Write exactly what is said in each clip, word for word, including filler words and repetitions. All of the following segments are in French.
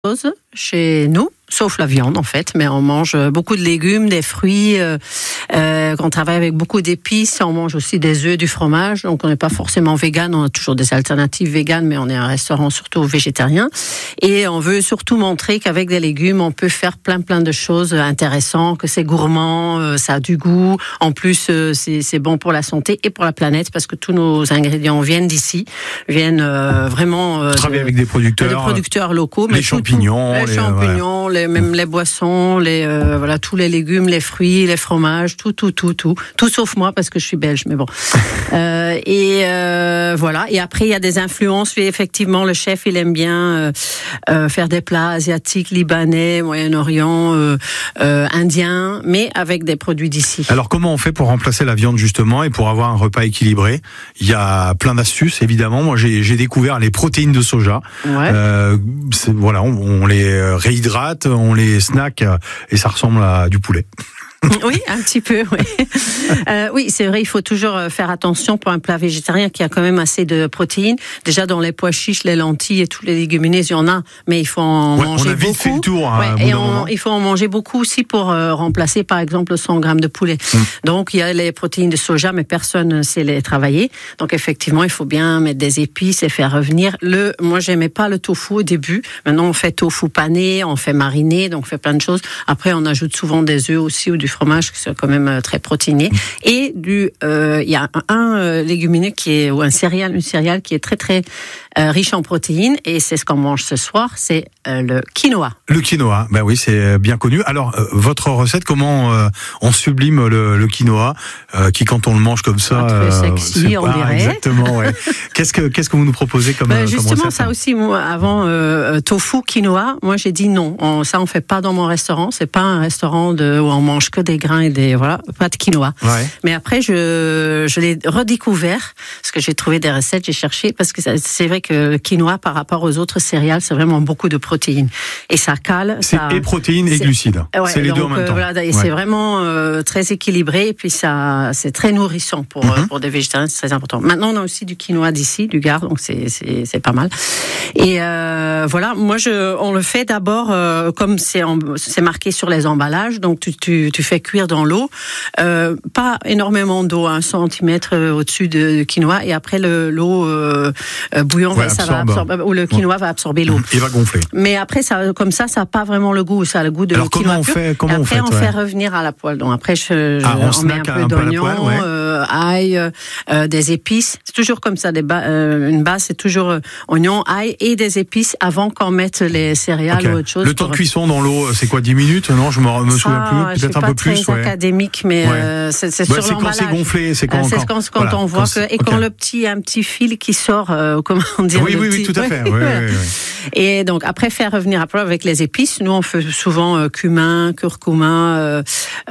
chose chez nous, sauf la viande en fait, mais on mange beaucoup de légumes, des fruits, euh, euh, on travaille avec beaucoup d'épices, on mange aussi des œufs, du fromage, donc on n'est pas forcément vegan, on a toujours des alternatives véganes, mais on est un restaurant surtout végétarien, et on veut surtout montrer qu'avec des légumes, on peut faire plein plein de choses intéressantes, que c'est gourmand, euh, ça a du goût, en plus euh, c'est, c'est bon pour la santé et pour la planète, parce que tous nos ingrédients viennent d'ici, viennent euh, vraiment... Euh, travailler de, avec des producteurs, des producteurs locaux, les mais champignons, tout, tout, les, les champignons, ouais. les, même les boissons, les euh, voilà tous les légumes, les fruits, les fromages, tout, tout, tout, tout, tout sauf moi parce que je suis belge, mais bon. euh, et euh, voilà. Et après il y a des influences. Oui, effectivement, le chef il aime bien euh, euh, faire des plats asiatiques, libanais, Moyen-Orient, euh, euh, indiens, mais avec des produits d'ici. Alors comment on fait pour remplacer la viande justement et pour avoir un repas équilibré? Il y a plein d'astuces évidemment. Moi j'ai, j'ai découvert les protéines de soja. Ouais. Euh, c'est, voilà, on, on les réhydrate, on les snack et ça ressemble à du poulet. Oui, un petit peu, oui. Euh, oui, c'est vrai, il faut toujours faire attention pour un plat végétarien qui a quand même assez de protéines. Déjà, dans les pois chiches, les lentilles et toutes les légumineuses, il y en a, mais il faut en ouais, manger beaucoup. On a vite beaucoup. fait le tour. Hein, ouais, et on, il faut en manger beaucoup aussi pour euh, remplacer, par exemple, cent grammes de poulet. Mmh. Donc, il y a les protéines de soja, mais personne ne sait les travailler. Donc, effectivement, il faut bien mettre des épices et faire revenir. Le, moi, j'aimais pas le tofu au début. Maintenant, on fait tofu pané, on fait mariner, donc on fait plein de choses. Après, on ajoute souvent des œufs aussi ou du fromage qui sont quand même très protéiné, et du euh, il y a un, un euh, légumineux qui est ou un céréale une céréale qui est très très euh, riche en protéines, et c'est ce qu'on mange ce soir, c'est euh, le quinoa. Le quinoa, ben oui, c'est bien connu. Alors euh, votre recette, comment euh, on sublime le, le quinoa euh, qui quand on le mange comme ça, euh, sexy, c'est on pas, dirait. Exactement. Ouais. qu'est-ce que qu'est-ce que vous nous proposez comme, ben, justement, comme recette? Ça aussi, moi, avant euh, tofu quinoa, moi j'ai dit non, on, ça on fait pas dans mon restaurant. C'est pas un restaurant de, où on mange que des grains et des voilà, pas de quinoa. Ouais. Mais après, je, je l'ai redécouvert, parce que j'ai trouvé des recettes, j'ai cherché, parce que c'est vrai que le quinoa, par rapport aux autres céréales, c'est vraiment beaucoup de protéines. Et ça cale. C'est ça, et protéines et glucides. Ouais, c'est les donc, deux en même temps. Voilà, et ouais. c'est vraiment euh, très équilibré, et puis ça, c'est très nourrissant pour, mm-hmm. euh, pour des végétariens, c'est très important. Maintenant, on a aussi du quinoa d'ici, du Gard, donc c'est, c'est, c'est pas mal. Et euh, voilà, moi, je, on le fait d'abord, euh, comme c'est, en, c'est marqué sur les emballages, donc tu, tu, tu fais cuire dans l'eau. Euh, pas énormément d'eau, un centimètre au-dessus de, de quinoa, et après le, l'eau euh, bouillon, ouais, ça va absorber, ou le quinoa ouais. va absorber l'eau. Il va gonfler. Mais après, ça, comme ça, ça n'a pas vraiment le goût, ça a le goût de Alors quinoa comment on pur. fait, comment et après, on, fait, on ouais. fait revenir à la poêle. Donc après, je, je ah, on, on met un peu un d'oignon, peu poêle, ouais. euh, ail, euh, des épices. C'est toujours comme ça, des ba- euh, une base, c'est toujours euh, oignon, ail et des épices avant qu'on mette les céréales okay. ou autre chose. Le temps de cuisson dans l'eau, c'est quoi, dix minutes? Non, je me, me ça, souviens plus. Peut-être un peu plus. C'est pas très académique, mais ouais. euh, c'est, c'est bah, sur c'est l'emballage. Quand c'est gonflé, c'est quand, c'est quand, quand, quand voilà, on voit quand que, et okay. quand le petit, un petit fil qui sort, euh, comment dire? Oui, oui, petit, oui, tout à fait. Ouais, voilà. ouais, ouais. Et donc, après, faire revenir à plat avec les épices. Nous, on fait souvent euh, cumin, curcuma, euh,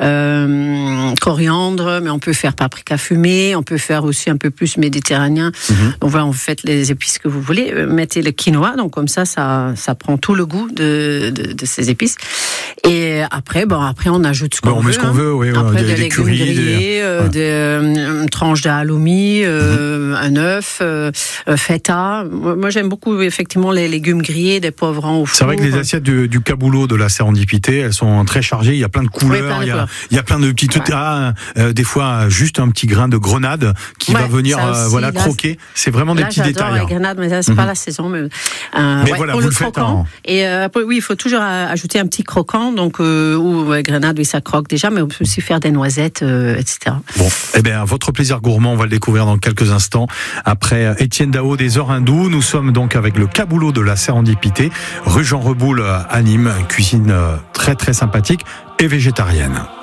euh, coriandre, mais on peut faire paprika fumé, on peut faire aussi un peu plus méditerranéen. Mm-hmm. Donc voilà, on fait les épices que vous voulez. Mettez le quinoa, donc comme ça, ça, ça prend tout le goût de, de, de ces épices. Et après, bon, après, on ajoute ce qu'on bah, on veut. met ce qu'on hein. veut, oui. Après, des, des, des légumes currys, grillés, des... euh, Voilà. des, euh, une tranche d'halloumi, euh, mm-hmm. un œuf, euh, feta. Moi, moi, j'aime beaucoup, effectivement, les légumes grillés, des poivrons au four. C'est vrai que les assiettes du, du caboulot de la Sérendipité, elles sont très chargées. Il y a plein de couleurs. Oui, plein de il, y a, il y a plein de petits trucs. Ouais. Ah, euh, des fois, juste un petit grain de grenade qui ouais, va venir aussi, euh, voilà, là, croquer. C'est vraiment des là, petits détails. Les grenades, mais là, c'est mm-hmm. pas la saison. Mais, euh, mais ouais, voilà, pour vous le le faites croquant. en... Et euh, oui, il faut toujours ajouter un petit croquant. Donc, euh, ou ouais, grenade, oui, ça croque déjà, mais on peut aussi faire des noisettes, euh, et cetera. Bon, eh bien, votre plaisir gourmand, on va le découvrir dans quelques instants. Après Étienne Daho des Orindous, nous sommes donc avec le caboulot de la Sérendipité, rue Jean Reboul à Nîmes, une cuisine très très sympathique et végétarienne.